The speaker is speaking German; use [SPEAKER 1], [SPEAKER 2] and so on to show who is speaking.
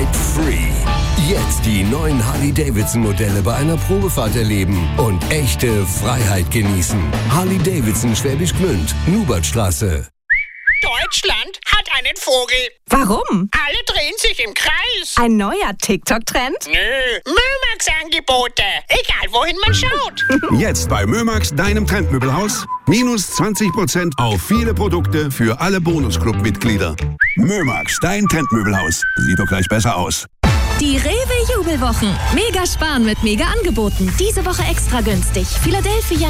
[SPEAKER 1] Ride Free. Jetzt die neuen Harley-Davidson-Modelle bei einer Probefahrt erleben und echte Freiheit genießen. Harley-Davidson Schwäbisch Gmünd, Nubertstraße.
[SPEAKER 2] Deutschland hat einen Vogel.
[SPEAKER 3] Warum?
[SPEAKER 2] Alle drehen sich im Kreis.
[SPEAKER 3] Ein neuer TikTok-Trend?
[SPEAKER 2] Nö, Mömax-Angebote. Egal, wohin man schaut.
[SPEAKER 4] Jetzt bei Mömax, deinem Trendmöbelhaus. Minus 20% auf viele Produkte für alle Bonusclub-Mitglieder. Mömax, dein Trendmöbelhaus. Sieht doch gleich besser aus.
[SPEAKER 5] Die Rewe-Jubelwochen. Mega sparen mit Mega-Angeboten. Diese Woche extra günstig. Philadelphia